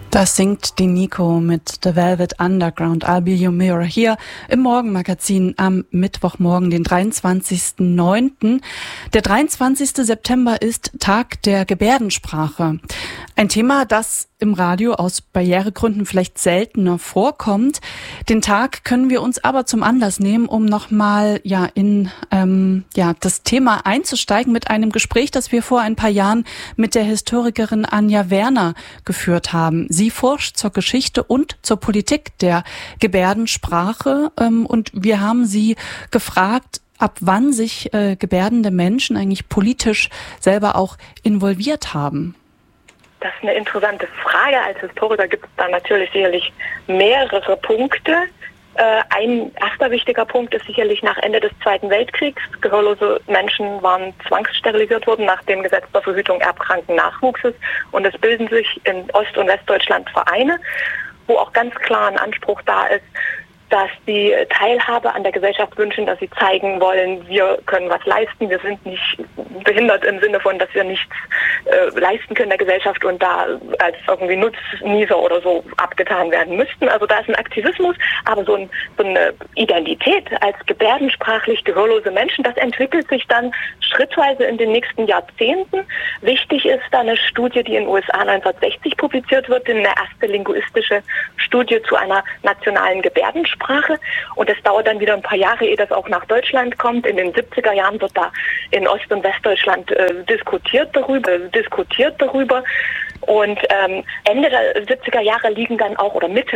Das singt die Nico mit The Velvet Underground, I'll Be Your Mirror, hier im Morgenmagazin am Mittwochmorgen, den 23.09. Der 23. September ist Tag der Gebärdensprache. Ein Thema, das im Radio aus Barrieregründen vielleicht seltener vorkommt. Den Tag können wir uns aber zum Anlass nehmen, um nochmal in das Thema einzusteigen mit einem Gespräch, das wir vor ein paar Jahren mit der Historikerin Anja Werner geführt haben. Sie forscht zur Geschichte und zur Politik der Gebärdensprache und wir haben sie gefragt, ab wann sich gebärdende Menschen eigentlich politisch selber auch involviert haben. Das ist eine interessante Frage. Als Historiker gibt es da natürlich sicherlich mehrere Punkte. Ein erster wichtiger Punkt ist sicherlich nach Ende des Zweiten Weltkriegs. Gehörlose Menschen waren zwangssterilisiert worden nach dem Gesetz zur Verhütung erbkranken Nachwuchses. Und es bilden sich in Ost- und Westdeutschland Vereine, wo auch ganz klar ein Anspruch da ist, dass die Teilhabe an der Gesellschaft wünschen, dass sie zeigen wollen, wir können was leisten, wir sind nicht behindert im Sinne von, dass wir nichts leisten können der Gesellschaft und da als irgendwie Nutznießer oder so abgetan werden müssten. Also da ist ein Aktivismus, aber so eine Identität als gebärdensprachlich gehörlose Menschen, das entwickelt sich dann schrittweise in den nächsten Jahrzehnten. Wichtig ist da eine Studie, die in den USA 1960 publiziert wird, eine erste linguistische Studie zu einer nationalen Gebärdensprache. Und es dauert dann wieder ein paar Jahre, ehe das auch nach Deutschland kommt. In den 70er Jahren wird da in Ost- und Westdeutschland diskutiert darüber. Und Ende der 70er Jahre liegen dann auch, oder Mitte